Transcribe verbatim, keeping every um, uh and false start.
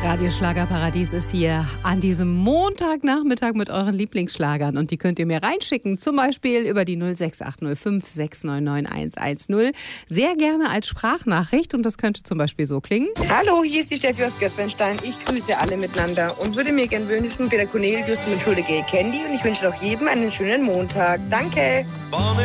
Radio Schlagerparadies ist hier an diesem Montagnachmittag mit euren Lieblingsschlagern und die könnt ihr mir reinschicken, zum Beispiel über die null sechs acht null fünf sechs neun neun eins eins null. Sehr gerne als Sprachnachricht und das könnte zum Beispiel so klingen. Hallo, hier ist die Steffi aus Gößweinstein. Ich grüße alle miteinander und würde mir gern wünschen, Peter Cornelius, du entschuldige Candy und ich wünsche auch jedem einen schönen Montag. Danke!